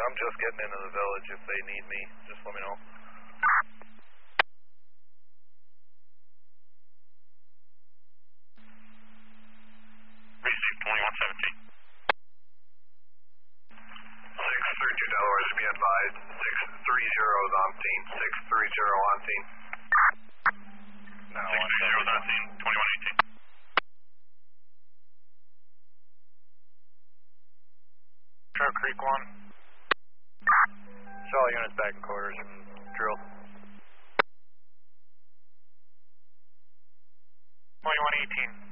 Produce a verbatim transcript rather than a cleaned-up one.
I'm just getting into the village. If they need me, just let me know. Receive twenty-one seventeen. six three two Delaware is being advised. six three zero is on scene. six three zero on scene. No, six three zero is on scene. twenty-one eighteen. Trout Creek one. Show all units back in quarters and drill. twenty-one eighteen.